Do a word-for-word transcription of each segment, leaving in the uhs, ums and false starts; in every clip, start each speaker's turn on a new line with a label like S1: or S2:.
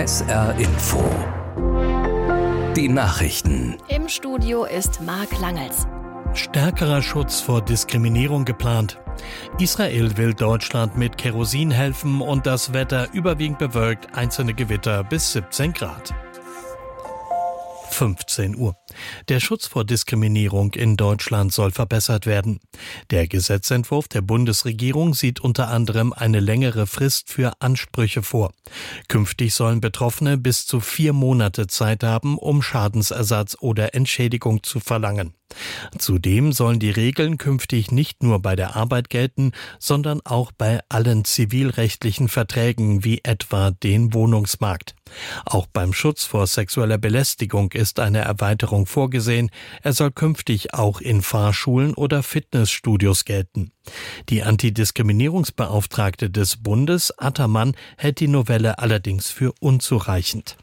S1: S R Info. Die Nachrichten.
S2: Im Studio ist Marc Langels.
S3: Stärkerer Schutz vor Diskriminierung geplant. Israel will Deutschland mit Kerosin helfen und das Wetter überwiegend bewölkt, einzelne Gewitter bis siebzehn Grad. fünfzehn Uhr. Der Schutz vor Diskriminierung in Deutschland soll verbessert werden. Der Gesetzentwurf der Bundesregierung sieht unter anderem eine längere Frist für Ansprüche vor. Künftig sollen Betroffene bis zu vier Monate Zeit haben, um Schadensersatz oder Entschädigung zu verlangen. Zudem sollen die Regeln künftig nicht nur bei der Arbeit gelten, sondern auch bei allen zivilrechtlichen Verträgen wie etwa den Wohnungsmarkt. Auch beim Schutz vor sexueller Belästigung ist eine Erweiterung vorgesehen. Er soll künftig auch in Fahrschulen oder Fitnessstudios gelten. Die Antidiskriminierungsbeauftragte des Bundes, Attermann, hält die Novelle allerdings für unzureichend.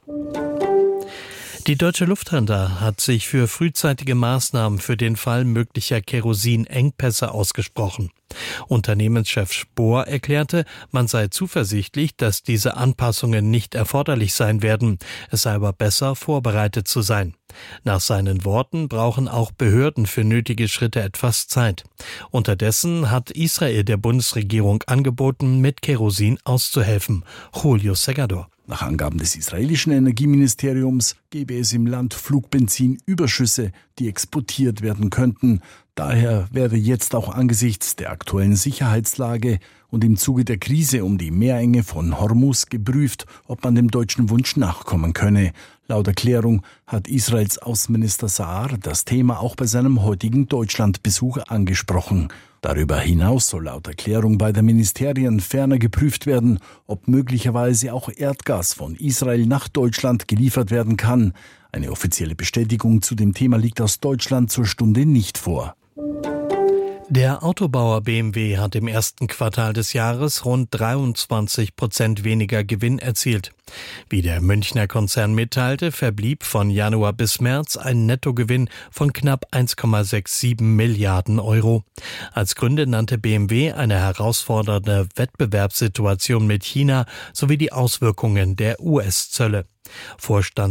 S3: Die Deutsche Lufthansa hat sich für frühzeitige Maßnahmen für den Fall möglicher Kerosinengpässe ausgesprochen. Unternehmenschef Spohr erklärte, man sei zuversichtlich, dass diese Anpassungen nicht erforderlich sein werden. Es sei aber besser, vorbereitet zu sein. Nach seinen Worten brauchen auch Behörden für nötige Schritte etwas Zeit. Unterdessen hat Israel der Bundesregierung angeboten, mit Kerosin auszuhelfen. Julio Segador.
S4: Nach Angaben des israelischen Energieministeriums gäbe es im Land Flugbenzinüberschüsse, die exportiert werden könnten. Daher werde jetzt auch angesichts der aktuellen Sicherheitslage und im Zuge der Krise um die Meerenge von Hormuz geprüft, ob man dem deutschen Wunsch nachkommen könne. Laut Erklärung hat Israels Außenminister Saar das Thema auch bei seinem heutigen Deutschlandbesuch angesprochen. Darüber hinaus soll laut Erklärung beider Ministerien ferner geprüft werden, ob möglicherweise auch Erdgas von Israel nach Deutschland geliefert werden kann. Eine offizielle Bestätigung zu dem Thema liegt aus Deutschland zur Stunde nicht vor.
S3: Der Autobauer B M W hat im ersten Quartal des Jahres rund dreiundzwanzig Prozent weniger Gewinn erzielt. Wie der Münchner Konzern mitteilte, verblieb von Januar bis März ein Nettogewinn von knapp eins Komma siebenundsechzig Milliarden Euro. Als Gründe nannte B M W eine herausfordernde Wettbewerbssituation mit China sowie die Auswirkungen der U S-Zölle. Vorstand